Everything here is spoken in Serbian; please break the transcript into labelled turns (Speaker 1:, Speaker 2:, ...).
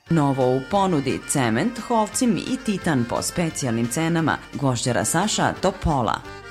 Speaker 1: Novo u ponudi cement, holcim i titan po specijalnim cenama. Gvožđara Saša, Topola.